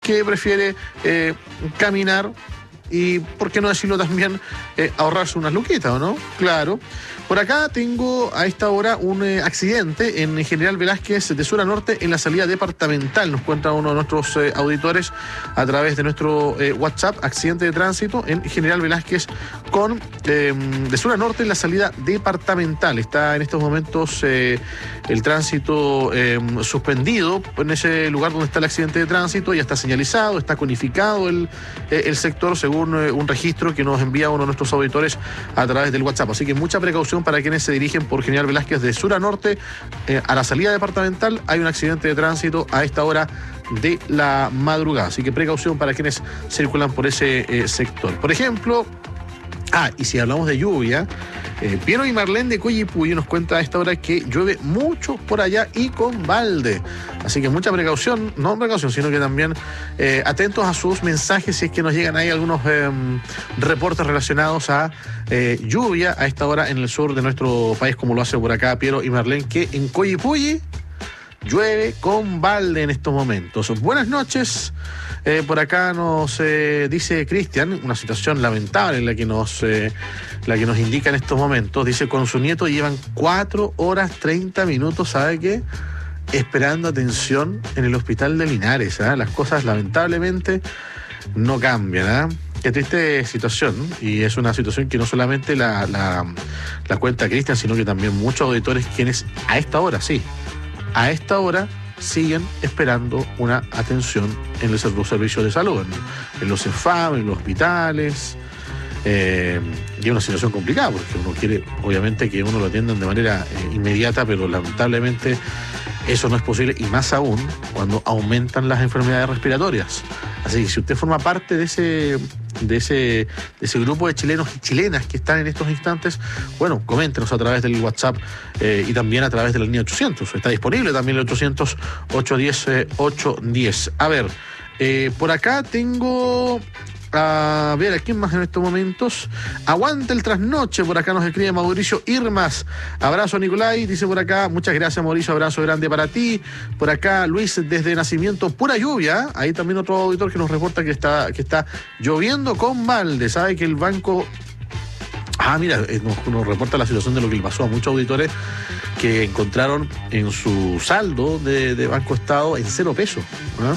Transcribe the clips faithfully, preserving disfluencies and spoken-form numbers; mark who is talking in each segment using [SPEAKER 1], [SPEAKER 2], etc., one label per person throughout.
[SPEAKER 1] que prefiere eh, caminar y, por qué no decirlo también, eh, ahorrarse unas luquitas, ¿o no? Claro. Por acá tengo a esta hora un eh, accidente en General Velázquez de sur a norte en la salida departamental. Nos cuenta uno de nuestros eh, auditores a través de nuestro eh, WhatsApp, accidente de tránsito en General Velázquez con eh, de sur a norte en la salida departamental. Está en estos momentos eh, el tránsito eh, suspendido en ese lugar donde está el accidente de tránsito. Ya está señalizado, está conificado el, eh, el sector según eh, un registro que nos envía uno de nuestros auditores a través del WhatsApp. Así que mucha precaución para quienes se dirigen por General Velázquez de sur a norte eh, a la salida departamental. Hay un accidente de tránsito a esta hora de la madrugada, así que precaución para quienes circulan por ese eh, sector. Por ejemplo, ah, y si hablamos de lluvia, eh, Piero y Marlene de Coyipulli nos cuenta a esta hora que llueve mucho por allá y con balde. Así que mucha precaución, no precaución, sino que también eh, atentos a sus mensajes si es que nos llegan ahí algunos eh, reportes relacionados a eh, lluvia a esta hora en el sur de nuestro país, como lo hace por acá Piero y Marlene, que en Coyipulli llueve con balde en estos momentos. Buenas noches. Eh, por acá nos eh, dice Cristian, una situación lamentable en la que nos eh, la que nos indica en estos momentos. Dice, con su nieto llevan cuatro horas treinta minutos, ¿sabe qué? Esperando atención en el hospital de Linares. ¿eh? Las cosas lamentablemente no cambian. ¿eh? Qué triste situación, y es una situación que no solamente la, la, la cuenta Cristian, sino que también muchos auditores quienes a esta hora, sí, a esta hora siguen esperando una atención en los servicios de salud, en, en los CEFAM, en los hospitales. Eh, y es una situación complicada porque uno quiere, obviamente, que uno lo atiendan de manera eh, inmediata, pero lamentablemente eso no es posible, y más aún cuando aumentan las enfermedades respiratorias. Así que si usted forma parte de ese de ese de ese grupo de chilenos y chilenas que están en estos instantes, bueno, coméntenos a través del WhatsApp eh, y también a través de la línea ochocientos. Está disponible también el ochocientos, ochocientos diez, eh, ochocientos diez. A ver, eh, por acá tengo... A ver, ¿a quién más en estos momentos? Aguante el trasnoche, por acá nos escribe Mauricio Irmas. Abrazo, Nicolai, dice por acá. Muchas gracias, Mauricio, abrazo grande para ti. Por acá, Luis, desde Nacimiento, pura lluvia. Ahí también otro auditor que nos reporta que está, que está lloviendo con balde. Sabe que el banco... Ah, mira, nos, nos reporta la situación de lo que le pasó a muchos auditores que encontraron en su saldo de, de Banco Estado en cero pesos, ¿no?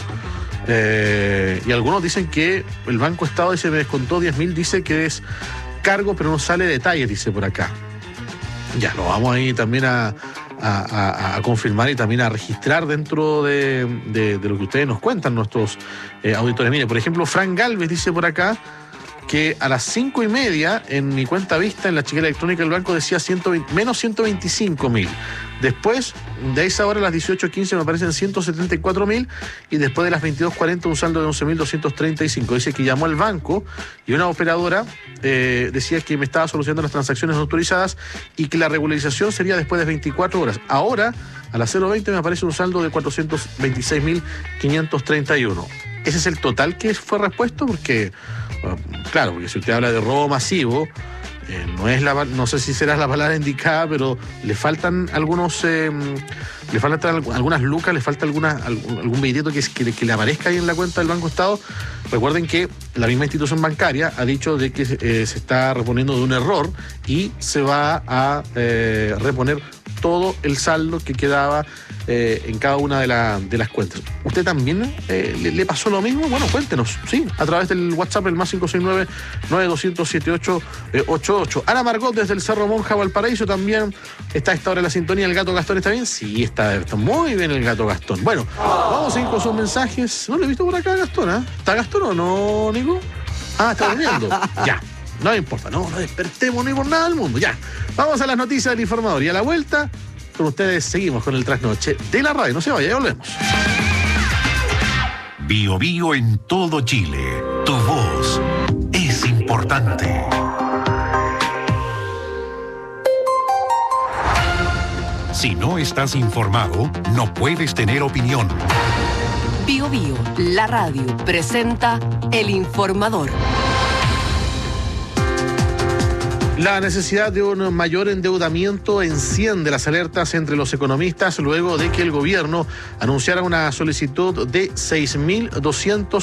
[SPEAKER 1] Eh, y algunos dicen que el Banco Estado dice me descontó diez mil, dice que es cargo, pero no sale detalle, dice por acá. Ya, lo vamos ahí también a, a, a, a confirmar y también a registrar dentro de, de, de lo que ustedes nos cuentan, nuestros eh, auditores. Mire, por ejemplo, Fran Galvez dice por acá que a las cinco y media en mi cuenta vista en la chequera electrónica del banco decía ciento veinte, menos ciento veinticinco mil. Después, de esa hora a las dieciocho quince me aparecen ciento setenta y cuatro mil, y después de las veintidós cuarenta un saldo de once mil doscientos treinta y cinco. Dice que llamó al banco y una operadora eh, decía que me estaba solucionando las transacciones no autorizadas y que la regularización sería después de veinticuatro horas. Ahora, a las cero veinte me aparece un saldo de cuatrocientos veintiséis mil quinientos treinta y uno. Ese es el total que fue repuesto, porque, bueno, claro, porque si usted habla de robo masivo, eh, no es la, no sé si será la palabra indicada, pero le faltan algunos, eh, le faltan algunas lucas, le falta alguna, algún, algún billetito que, que, que le aparezca ahí en la cuenta del Banco Estado. Recuerden que la misma institución bancaria ha dicho de que eh, se está reponiendo de un error y se va a eh, reponer todo el saldo que quedaba eh, en cada una de, la, de las cuentas. ¿Usted también eh, le, le pasó lo mismo? Bueno, cuéntenos, sí, a través del WhatsApp, el más cinco seis nueve, nueve dos cero cero, siete ocho ocho ocho. Ana Margot desde el Cerro Monja, Valparaíso, también está a esta hora en la sintonía. ¿El gato Gastón está bien? Sí, está, está muy bien el gato Gastón. Bueno, vamos a ir con sus mensajes. ¿No lo he visto por acá a Gastón? ¿eh? ¿Está Gastón o no, Nico? Ah, está durmiendo. Ya. No me importa, no, no despertemos ni por nada del mundo, ya. Vamos a las noticias del informador y a la vuelta, con ustedes seguimos con el trasnoche de la radio. No se vaya, ya volvemos.
[SPEAKER 2] Bio Bio en todo Chile. Tu voz es importante. Si no estás informado, no puedes tener opinión.
[SPEAKER 3] Bio Bio, la radio, presenta El Informador.
[SPEAKER 1] La necesidad de un mayor endeudamiento enciende las alertas entre los economistas luego de que el gobierno anunciara una solicitud de seis mil doscientos